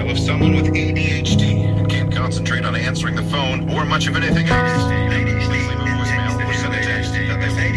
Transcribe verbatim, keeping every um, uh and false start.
of someone with A D H D and can't concentrate on answering the phone or much of anything else. Please leave a voicemail or send a text.